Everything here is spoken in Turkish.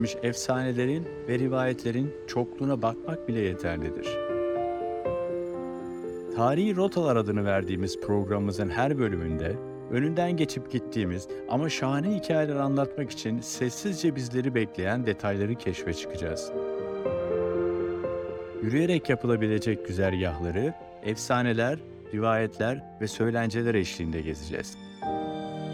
efsanelerin ve rivayetlerin çokluğuna bakmak bile yeterlidir. Tarihi Rotalar adını verdiğimiz programımızın her bölümünde önünden geçip gittiğimiz ama şahane hikayeler anlatmak için sessizce bizleri bekleyen detayları keşfe çıkacağız. Yürüyerek yapılabilecek güzergahları, efsaneler, rivayetler ve söylenceler eşliğinde gezeceğiz.